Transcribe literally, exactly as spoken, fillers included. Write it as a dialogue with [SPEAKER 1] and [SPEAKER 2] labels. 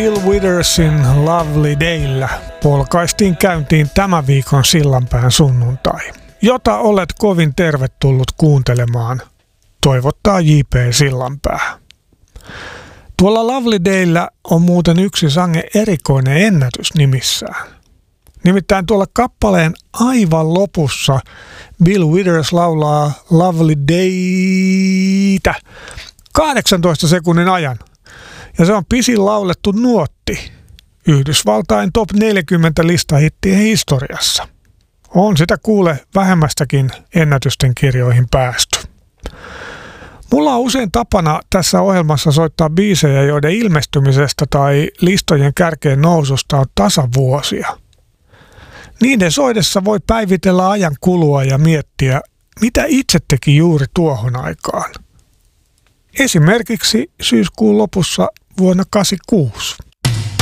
[SPEAKER 1] Bill Withersin Lovely Dayllä polkaistiin käyntiin tämän viikon Sillanpään sunnuntai, jota olet kovin tervetullut kuuntelemaan, toivottaa J P Sillanpää. Tuolla Lovely Dayllä on muuten yksi sangen erikoinen ennätys nimissään. Nimittäin tuolla kappaleen aivan lopussa Bill Withers laulaa Lovely Daytä kahdeksantoista sekunnin ajan. Ja se on pisin laulettu nuotti Yhdysvaltain top neljäkymmentä listahittien historiassa. On sitä kuule vähemmästäkin ennätysten kirjoihin päästy. Mulla on usein tapana tässä ohjelmassa soittaa biisejä, joiden ilmestymisestä tai listojen kärkeen noususta on tasavuosia. Niiden soidessa voi päivitellä ajan kulua ja miettiä, mitä itse teki juuri tuohon aikaan. Esimerkiksi syyskuun lopussa vuonna kahdeksankymmentäkuusi.